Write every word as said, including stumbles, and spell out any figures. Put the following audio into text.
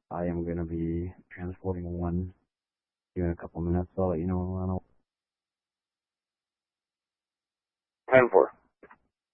I am going to be transporting one here in a couple minutes. So I'll let you know when I'll ten four.